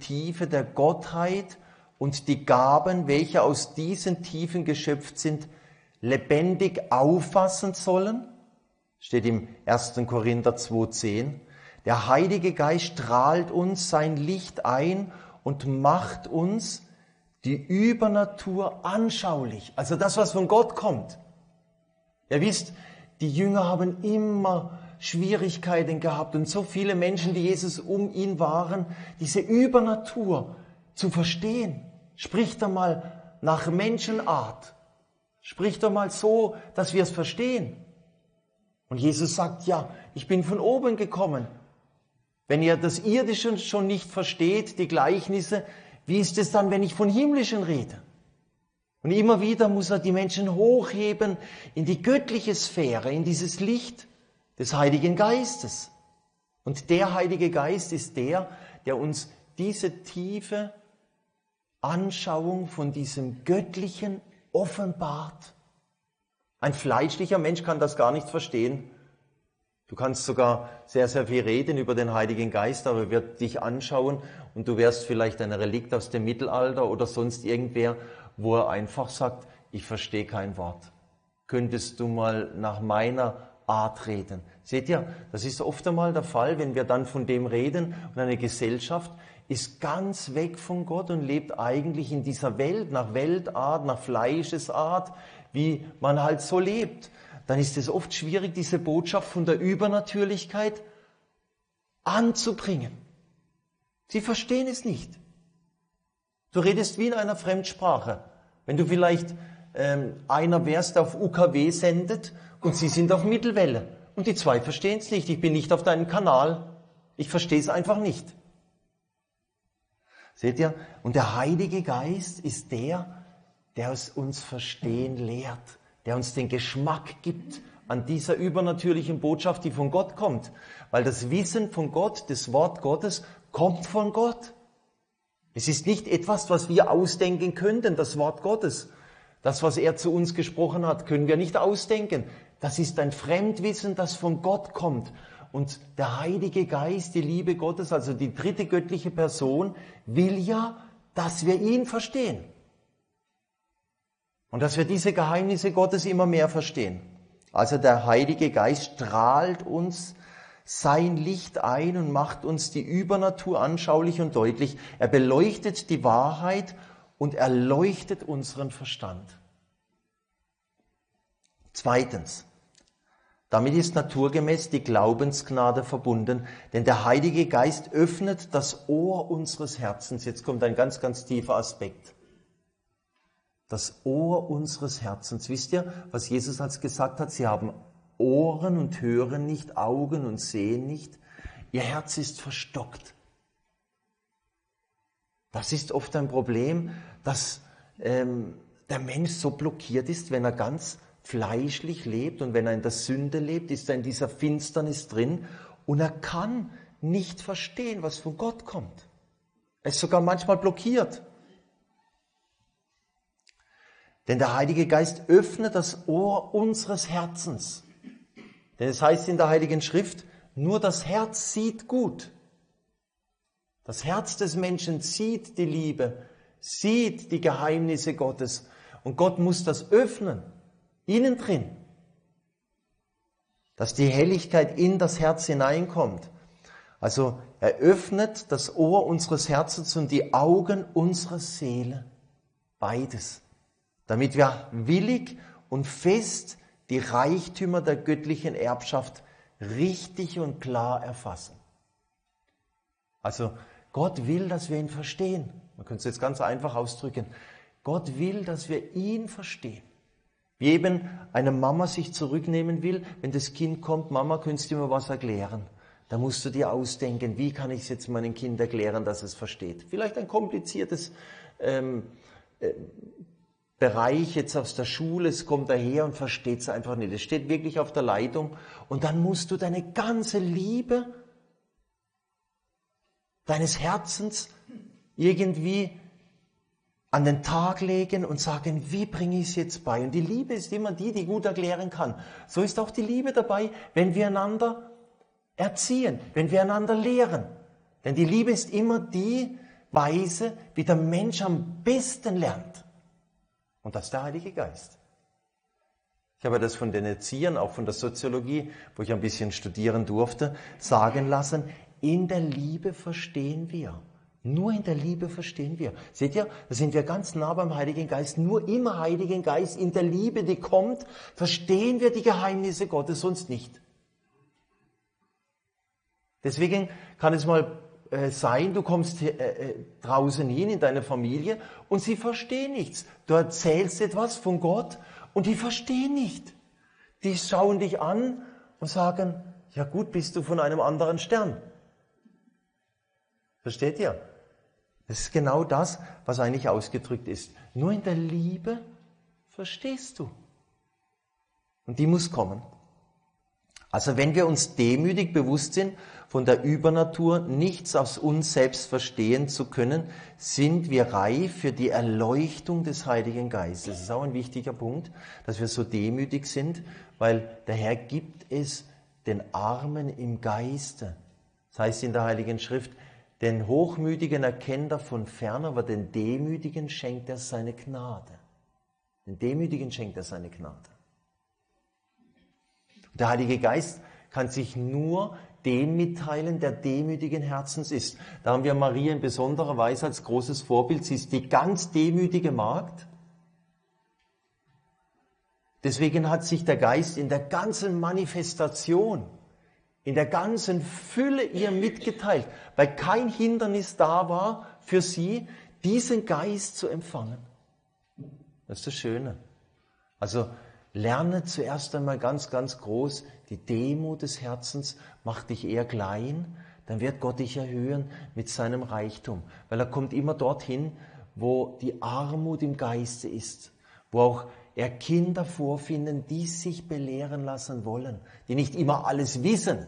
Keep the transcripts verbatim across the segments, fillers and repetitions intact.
Tiefe der Gottheit und die Gaben, welche aus diesen Tiefen geschöpft sind, lebendig auffassen sollen. Steht im ersten Korinther zwei zehn. Der Heilige Geist strahlt uns sein Licht ein und macht uns die Übernatur anschaulich. Also das, was von Gott kommt. Ihr wisst, die Jünger haben immer Schwierigkeiten gehabt und so viele Menschen, die Jesus um ihn waren, diese Übernatur zu verstehen. Sprich doch mal nach Menschenart. Sprich doch mal so, dass wir es verstehen. Und Jesus sagt, ja, ich bin von oben gekommen. Wenn ihr das Irdische schon nicht versteht, die Gleichnisse, wie ist es dann, wenn ich von Himmlischen rede? Und immer wieder muss er die Menschen hochheben in die göttliche Sphäre, in dieses Licht des Heiligen Geistes. Und der Heilige Geist ist der, der uns diese tiefe Anschauung von diesem Göttlichen offenbart. Ein fleischlicher Mensch kann das gar nicht verstehen. Du kannst sogar sehr, sehr viel reden über den Heiligen Geist, aber er wird dich anschauen und du wärst vielleicht ein Relikt aus dem Mittelalter oder sonst irgendwer, wo er einfach sagt, ich verstehe kein Wort. Könntest du mal nach meiner Art reden? Seht ihr, das ist oft einmal der Fall, wenn wir dann von dem reden und eine Gesellschaft ist ganz weg von Gott und lebt eigentlich in dieser Welt, nach Weltart, nach Fleischesart, wie man halt so lebt. Dann ist es oft schwierig, diese Botschaft von der Übernatürlichkeit anzubringen. Sie verstehen es nicht. Du redest wie in einer Fremdsprache. Wenn du vielleicht ähm, einer wärst, der auf U K W sendet und sie sind auf Mittelwelle und die zwei verstehen es nicht. Ich bin nicht auf deinem Kanal. Ich verstehe es einfach nicht. Seht ihr? Und der Heilige Geist ist der, der es uns verstehen lehrt, der uns den Geschmack gibt an dieser übernatürlichen Botschaft, die von Gott kommt. Weil das Wissen von Gott, das Wort Gottes, kommt von Gott. Es ist nicht etwas, was wir ausdenken könnten, das Wort Gottes. Das, was er zu uns gesprochen hat, können wir nicht ausdenken. Das ist ein Fremdwissen, das von Gott kommt. Und der Heilige Geist, die Liebe Gottes, also die dritte göttliche Person, will ja, dass wir ihn verstehen. Und dass wir diese Geheimnisse Gottes immer mehr verstehen. Also der Heilige Geist strahlt uns sein Licht ein und macht uns die Übernatur anschaulich und deutlich. Er beleuchtet die Wahrheit und erleuchtet unseren Verstand. Zweitens, damit ist naturgemäß die Glaubensgnade verbunden, denn der Heilige Geist öffnet das Ohr unseres Herzens. Jetzt kommt ein ganz, ganz tiefer Aspekt. Das Ohr unseres Herzens. Wisst ihr, was Jesus als gesagt hat? Sie haben Ohren und hören nicht, Augen und sehen nicht. Ihr Herz ist verstockt. Das ist oft ein Problem, dass ähm, der Mensch so blockiert ist, wenn er ganz fleischlich lebt und wenn er in der Sünde lebt, ist er in dieser Finsternis drin und er kann nicht verstehen, was von Gott kommt. Er ist sogar manchmal blockiert. Denn der Heilige Geist öffnet das Ohr unseres Herzens. Denn es heißt in der Heiligen Schrift, nur das Herz sieht gut. Das Herz des Menschen sieht die Liebe, sieht die Geheimnisse Gottes. Und Gott muss das öffnen, innen drin, dass die Helligkeit in das Herz hineinkommt. Also er öffnet das Ohr unseres Herzens und die Augen unserer Seele, beides, damit wir willig und fest die Reichtümer der göttlichen Erbschaft richtig und klar erfassen. Also Gott will, dass wir ihn verstehen. Man könnte es jetzt ganz einfach ausdrücken. Gott will, dass wir ihn verstehen. Wie eben eine Mama sich zurücknehmen will, wenn das Kind kommt, Mama, könntest du mir was erklären? Da musst du dir ausdenken, wie kann ich es jetzt meinem Kind erklären, dass es versteht. Vielleicht ein kompliziertes ähm, äh, Bereich jetzt aus der Schule, es kommt daher und versteht es einfach nicht. Es steht wirklich auf der Leitung und dann musst du deine ganze Liebe deines Herzens irgendwie an den Tag legen und sagen, wie bringe ich es jetzt bei? Und die Liebe ist immer die, die gut erklären kann. So ist auch die Liebe dabei, wenn wir einander erziehen, wenn wir einander lehren. Denn die Liebe ist immer die, Weise, wie der Mensch am besten lernt. Und das ist der Heilige Geist. Ich habe das von den Erziehern, auch von der Soziologie, wo ich ein bisschen studieren durfte, sagen lassen, in der Liebe verstehen wir. Nur in der Liebe verstehen wir. Seht ihr, da sind wir ganz nah beim Heiligen Geist. Nur im Heiligen Geist, in der Liebe, die kommt, verstehen wir die Geheimnisse Gottes, sonst nicht. Deswegen kann es mal äh, sein, du kommst äh, äh, draußen hin in deine Familie und sie verstehen nichts. Du erzählst etwas von Gott und die verstehen nicht. Die schauen dich an und sagen, ja gut, bist du von einem anderen Stern. Versteht ihr? Das ist genau das, was eigentlich ausgedrückt ist. Nur in der Liebe verstehst du. Und die muss kommen. Also wenn wir uns demütig bewusst sind, von der Übernatur nichts aus uns selbst verstehen zu können, sind wir reif für die Erleuchtung des Heiligen Geistes. Das ist auch ein wichtiger Punkt, dass wir so demütig sind, weil der Herr gibt es den Armen im Geiste. Das heißt in der Heiligen Schrift, den Hochmütigen erkennt er von fern, aber den Demütigen schenkt er seine Gnade. Den Demütigen schenkt er seine Gnade. Und der Heilige Geist kann sich nur dem mitteilen, der demütigen Herzens ist. Da haben wir Maria in besonderer Weise als großes Vorbild. Sie ist die ganz demütige Magd. Deswegen hat sich der Geist in der ganzen Manifestation, in der ganzen Fülle ihr mitgeteilt, weil kein Hindernis da war für sie, diesen Geist zu empfangen. Das ist das Schöne. Also lerne zuerst einmal ganz, ganz groß die Demut des Herzens, mach dich eher klein, dann wird Gott dich erhöhen mit seinem Reichtum. Weil er kommt immer dorthin, wo die Armut im Geiste ist, wo auch er Kinder vorfinden, die sich belehren lassen wollen, die nicht immer alles wissen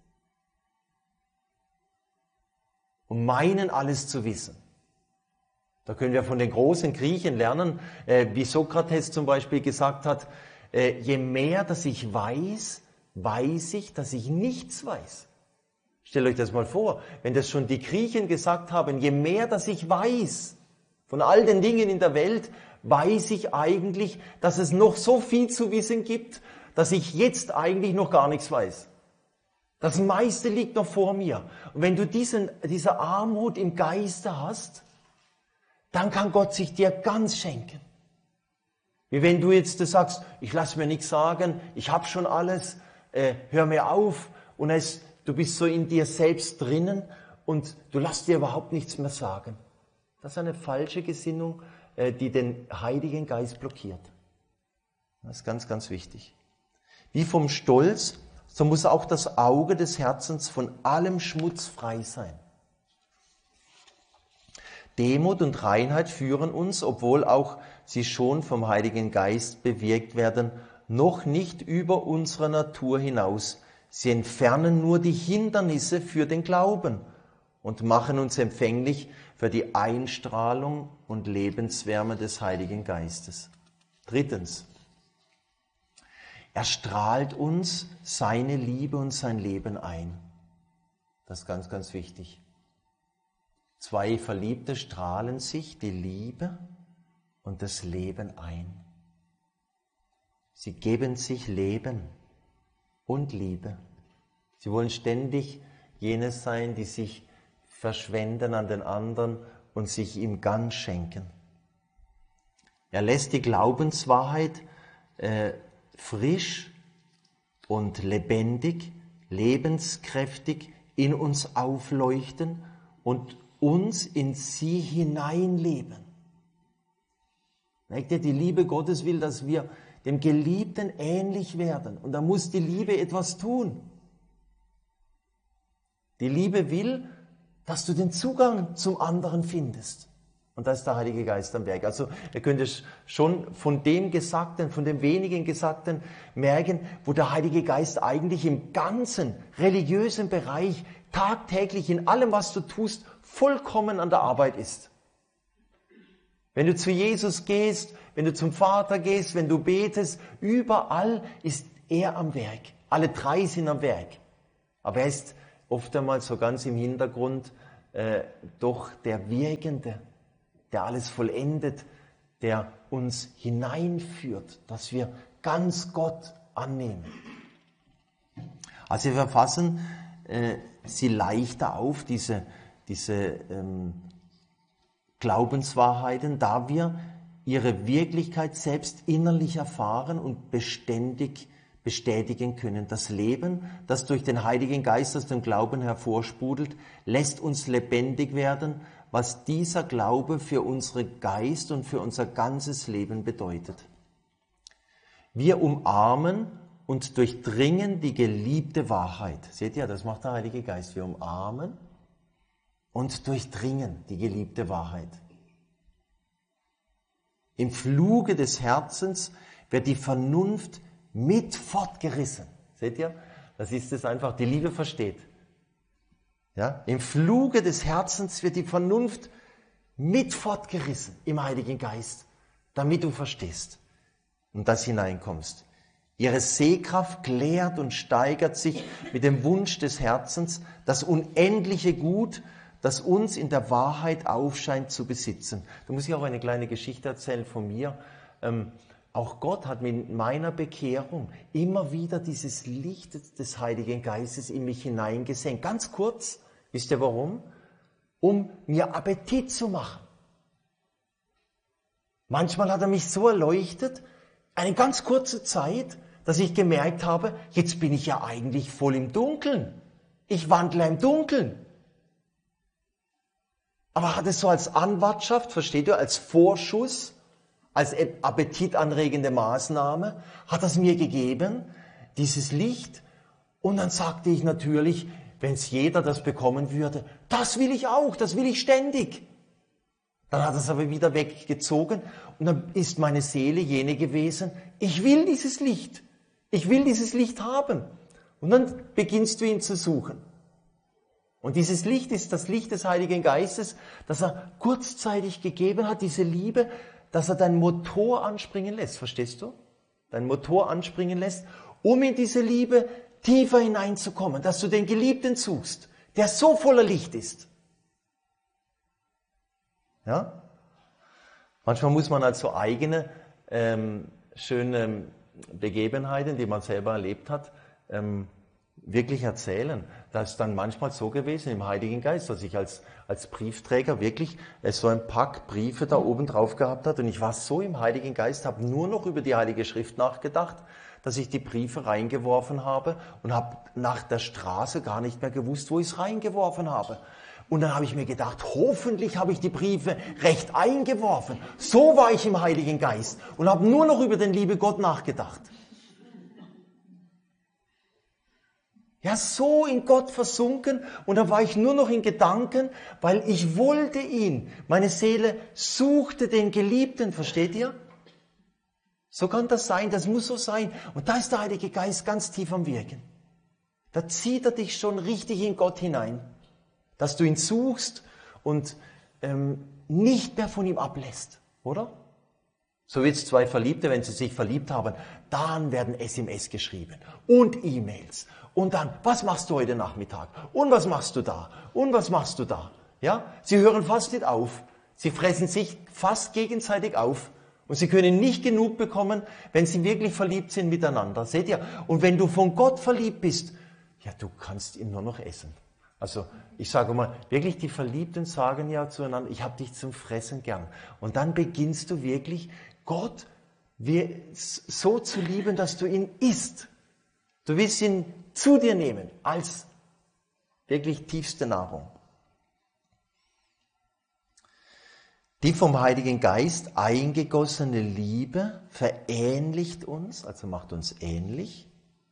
und meinen, alles zu wissen. Da können wir von den großen Griechen lernen, äh, wie Sokrates zum Beispiel gesagt hat, äh, je mehr, dass ich weiß, weiß ich, dass ich nichts weiß. Stellt euch das mal vor, wenn das schon die Griechen gesagt haben, je mehr, dass ich weiß von all den Dingen in der Welt, weiß ich eigentlich, dass es noch so viel zu wissen gibt, dass ich jetzt eigentlich noch gar nichts weiß. Das meiste liegt noch vor mir. Und wenn du diesen, diese Armut im Geiste hast, dann kann Gott sich dir ganz schenken. Wie wenn du jetzt sagst, ich lasse mir nichts sagen, ich habe schon alles, äh, hör mir auf und es, du bist so in dir selbst drinnen und du lässt dir überhaupt nichts mehr sagen. Das ist eine falsche Gesinnung, äh, die den Heiligen Geist blockiert. Das ist ganz, ganz wichtig. Wie vom Stolz, so muss auch das Auge des Herzens von allem Schmutz frei sein. Demut und Reinheit führen uns, obwohl auch sie schon vom Heiligen Geist bewirkt werden, noch nicht über unsere Natur hinaus. Sie entfernen nur die Hindernisse für den Glauben und machen uns empfänglich für die Einstrahlung und Lebenswärme des Heiligen Geistes. Drittens, er strahlt uns seine Liebe und sein Leben ein. Das ist ganz, ganz wichtig. Zwei Verliebte strahlen sich die Liebe und das Leben ein. Sie geben sich Leben und Liebe. Sie wollen ständig jene sein, die sich verschwenden an den anderen und sich ihm ganz schenken. Er lässt die Glaubenswahrheit äh, frisch und lebendig, lebenskräftig in uns aufleuchten und uns in sie hineinleben. Merkt ihr, die Liebe Gottes will, dass wir dem Geliebten ähnlich werden. Und da muss die Liebe etwas tun. Die Liebe will, dass du den Zugang zum anderen findest. Und da ist der Heilige Geist am Werk. Also ihr könnt es schon von dem Gesagten, von dem wenigen Gesagten merken, wo der Heilige Geist eigentlich im ganzen religiösen Bereich tagtäglich in allem, was du tust, vollkommen an der Arbeit ist. Wenn du zu Jesus gehst, wenn du zum Vater gehst, wenn du betest, überall ist er am Werk. Alle drei sind am Werk. Aber er ist oft einmal so ganz im Hintergrund äh, doch der Wirkende, der alles vollendet, der uns hineinführt, dass wir ganz Gott annehmen. Also wir fassen äh, sie leichter auf, diese, diese ähm, Glaubenswahrheiten, da wir ihre Wirklichkeit selbst innerlich erfahren und beständig bestätigen können. Das Leben, das durch den Heiligen Geist aus dem Glauben hervorsprudelt, lässt uns lebendig werden, was dieser Glaube für unseren Geist und für unser ganzes Leben bedeutet. Wir umarmen und durchdringen die geliebte Wahrheit. Seht ihr, das macht der Heilige Geist. Wir umarmen und durchdringen die geliebte Wahrheit. Im Fluge des Herzens wird die Vernunft mit fortgerissen. Seht ihr? Das ist es einfach, die Liebe versteht. Ja? Im Fluge des Herzens wird die Vernunft mit fortgerissen im Heiligen Geist, damit du verstehst und das hineinkommst. Ihre Sehkraft klärt und steigert sich mit dem Wunsch des Herzens, das unendliche Gut, das uns in der Wahrheit aufscheint, zu besitzen. Da muss ich auch eine kleine Geschichte erzählen von mir. Ähm, auch Gott hat mit meiner Bekehrung immer wieder dieses Licht des Heiligen Geistes in mich hineingesenkt. Ganz kurz, wisst ihr warum? Um mir Appetit zu machen. Manchmal hat er mich so erleuchtet, eine ganz kurze Zeit, dass ich gemerkt habe, jetzt bin ich ja eigentlich voll im Dunkeln. Ich wandle im Dunkeln. Aber hat es so als Anwartschaft, versteht ihr, als Vorschuss, als appetitanregende Maßnahme, hat es mir gegeben, dieses Licht. Und dann sagte ich natürlich, wenn es jeder das bekommen würde, das will ich auch, das will ich ständig. Dann hat es aber wieder weggezogen und dann ist meine Seele jene gewesen, ich will dieses Licht, ich will dieses Licht haben. Und dann beginnst du ihn zu suchen. Und dieses Licht ist das Licht des Heiligen Geistes, das er kurzzeitig gegeben hat, diese Liebe, dass er deinen Motor anspringen lässt, verstehst du? Deinen Motor anspringen lässt, um in diese Liebe tiefer hineinzukommen, dass du den Geliebten suchst, der so voller Licht ist. Ja? Manchmal muss man also eigene ähm, schöne Begebenheiten, die man selber erlebt hat, ähm, wirklich erzählen. Das ist dann manchmal so gewesen im Heiligen Geist, dass ich als, als Briefträger wirklich äh, so ein Pack Briefe da oben drauf gehabt hat und ich war so im Heiligen Geist, habe nur noch über die Heilige Schrift nachgedacht, dass ich die Briefe reingeworfen habe und habe nach der Straße gar nicht mehr gewusst, wo ich es reingeworfen habe. Und dann habe ich mir gedacht, hoffentlich habe ich die Briefe recht eingeworfen. So war ich im Heiligen Geist und habe nur noch über den lieben Gott nachgedacht. Ja, so in Gott versunken und da war ich nur noch in Gedanken, weil ich wollte ihn. Meine Seele suchte den Geliebten, versteht ihr? So kann das sein, das muss so sein. Und da ist der Heilige Geist ganz tief am Wirken. Da zieht er dich schon richtig in Gott hinein, dass du ihn suchst und ähm, nicht mehr von ihm ablässt, oder? So wie jetzt zwei Verliebte, wenn sie sich verliebt haben, dann werden S M S geschrieben und E-Mails. Und dann, was machst du heute Nachmittag? Und was machst du da? Und was machst du da? Ja? Sie hören fast nicht auf. Sie fressen sich fast gegenseitig auf. Und sie können nicht genug bekommen, wenn sie wirklich verliebt sind miteinander. Seht ihr? Und wenn du von Gott verliebt bist, ja, du kannst ihn nur noch essen. Also, ich sage mal, wirklich die Verliebten sagen ja zueinander, ich habe dich zum Fressen gern. Und dann beginnst du wirklich, Gott so zu lieben, dass du ihn isst. Du willst ihn zu dir nehmen, als wirklich tiefste Nahrung. Die vom Heiligen Geist eingegossene Liebe verähnlicht uns, also macht uns ähnlich,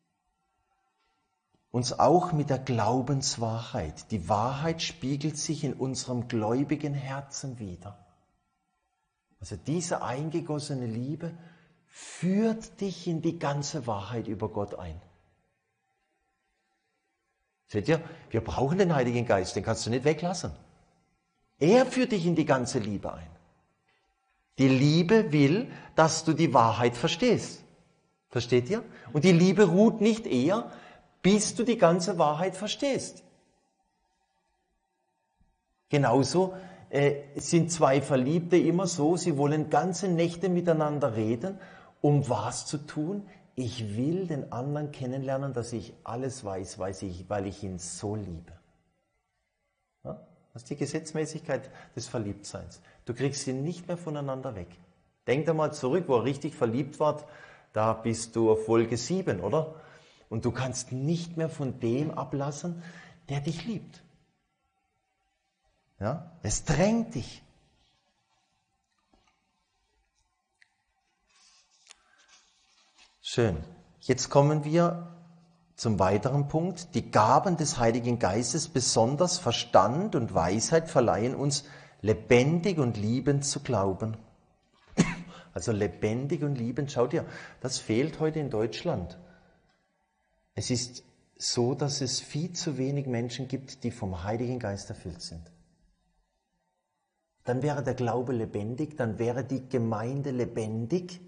uns auch mit der Glaubenswahrheit. Die Wahrheit spiegelt sich in unserem gläubigen Herzen wider. Also diese eingegossene Liebe führt dich in die ganze Wahrheit über Gott ein. Seht ihr, wir brauchen den Heiligen Geist, den kannst du nicht weglassen. Er führt dich in die ganze Liebe ein. Die Liebe will, dass du die Wahrheit verstehst. Versteht ihr? Und die Liebe ruht nicht eher, bis du die ganze Wahrheit verstehst. Genauso äh, sind zwei Verliebte immer so, sie wollen ganze Nächte miteinander reden, um was zu tun? Ich will den anderen kennenlernen, dass ich alles weiß, weiß ich, weil ich ihn so liebe. Ja? Das ist die Gesetzmäßigkeit des Verliebtseins. Du kriegst sie nicht mehr voneinander weg. Denk da mal zurück, wo er richtig verliebt war, da bist du auf Folge sieben, oder? Und du kannst nicht mehr von dem ablassen, der dich liebt. Ja? Es drängt dich. Schön. Jetzt kommen wir zum weiteren Punkt. Die Gaben des Heiligen Geistes, besonders Verstand und Weisheit, verleihen uns lebendig und liebend zu glauben. Also lebendig und liebend, schau dir, das fehlt heute in Deutschland. Es ist so, dass es viel zu wenig Menschen gibt, die vom Heiligen Geist erfüllt sind. Dann wäre der Glaube lebendig, dann wäre die Gemeinde lebendig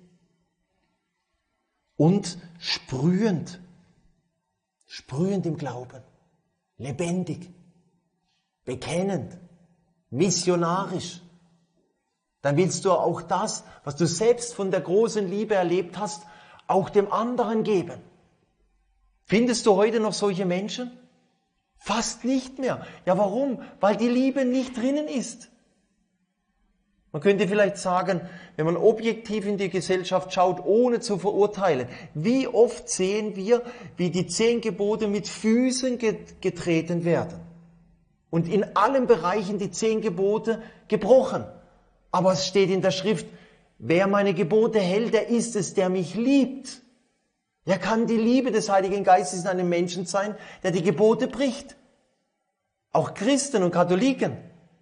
und sprühend, sprühend im Glauben, lebendig, bekennend, missionarisch. Dann willst du auch das, was du selbst von der großen Liebe erlebt hast, auch dem anderen geben. Findest du heute noch solche Menschen? Fast nicht mehr. Ja, warum? Weil die Liebe nicht drinnen ist. Man könnte vielleicht sagen, wenn man objektiv in die Gesellschaft schaut, ohne zu verurteilen, wie oft sehen wir, wie die zehn Gebote mit Füßen getreten werden und in allen Bereichen die zehn Gebote gebrochen. Aber es steht in der Schrift, wer meine Gebote hält, der ist es, der mich liebt. Ja, kann die Liebe des Heiligen Geistes in einem Menschen sein, der die Gebote bricht? Auch Christen und Katholiken.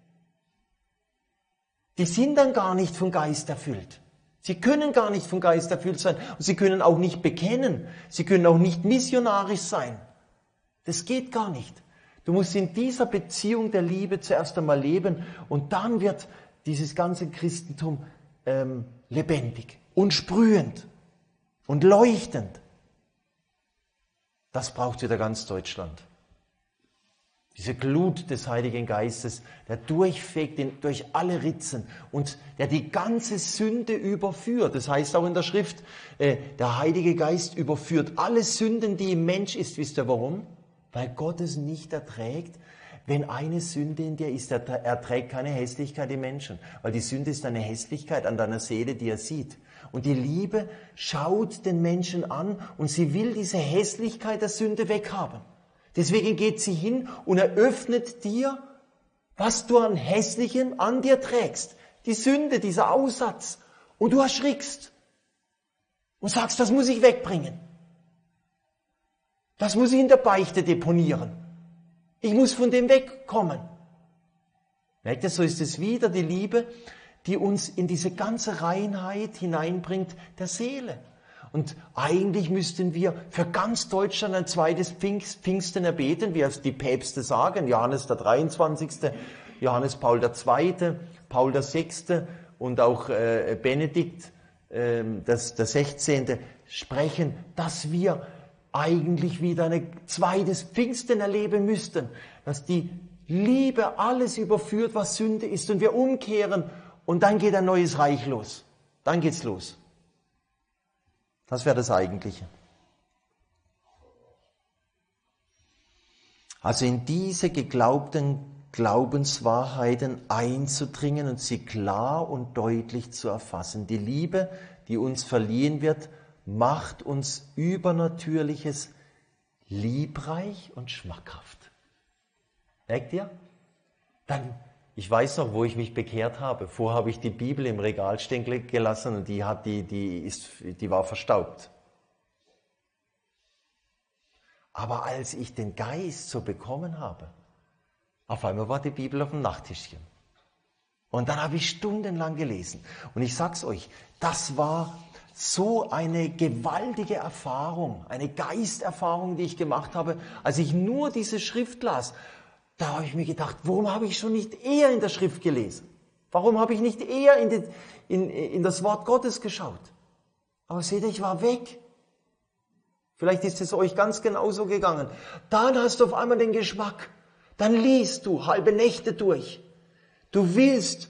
Die sind dann gar nicht vom Geist erfüllt. Sie können gar nicht vom Geist erfüllt sein. Und sie können auch nicht bekennen. Sie können auch nicht missionarisch sein. Das geht gar nicht. Du musst in dieser Beziehung der Liebe zuerst einmal leben und dann wird dieses ganze Christentum ähm, lebendig und sprühend und leuchtend. Das braucht wieder ganz Deutschland. Diese Glut des Heiligen Geistes, der durchfegt in, durch alle Ritzen und der die ganze Sünde überführt. Das heißt auch in der Schrift, äh, der Heilige Geist überführt alle Sünden, die im Mensch ist. Wisst ihr warum? Weil Gott es nicht erträgt, wenn eine Sünde in dir ist. Er erträgt keine Hässlichkeit im Menschen, weil die Sünde ist eine Hässlichkeit an deiner Seele, die er sieht. Und die Liebe schaut den Menschen an und sie will diese Hässlichkeit der Sünde weghaben. Deswegen geht sie hin und eröffnet dir, was du an Hässlichem an dir trägst. Die Sünde, dieser Aussatz. Und du erschrickst und sagst, das muss ich wegbringen. Das muss ich in der Beichte deponieren. Ich muss von dem wegkommen. Merkt ihr, so ist es wieder die Liebe, die uns in diese ganze Reinheit hineinbringt der Seele. Und eigentlich müssten wir für ganz Deutschland ein zweites Pfingsten erbeten, wie es die Päpste sagen, Johannes der dreiundzwanzigste, Johannes Paul der zweite, Paul der sechste und auch äh, Benedikt äh, das, der sechzehnte sprechen, dass wir eigentlich wieder ein zweites Pfingsten erleben müssten, dass die Liebe alles überführt, was Sünde ist und wir umkehren und dann geht ein neues Reich los. Dann geht's los. Das wäre das Eigentliche. Also in diese geglaubten Glaubenswahrheiten einzudringen und sie klar und deutlich zu erfassen. Die Liebe, die uns verliehen wird, macht uns Übernatürliches liebreich und schmackhaft. Merkt ihr? Dann, ich weiß noch, wo ich mich bekehrt habe. Vorher habe ich die Bibel im Regal stehen gelassen und die, hat, die, die, ist, die war verstaubt. Aber als ich den Geist so bekommen habe, auf einmal war die Bibel auf dem Nachttischchen. Und dann habe ich stundenlang gelesen. Und ich sag's euch, das war so eine gewaltige Erfahrung, eine Geisterfahrung, die ich gemacht habe, als ich nur diese Schrift las. Da habe ich mir gedacht, warum habe ich schon nicht eher in der Schrift gelesen? Warum habe ich nicht eher in, die, in, in das Wort Gottes geschaut? Aber seht ihr, ich war weg. Vielleicht ist es euch ganz genauso gegangen. Dann hast du auf einmal den Geschmack. Dann liest du halbe Nächte durch. Du willst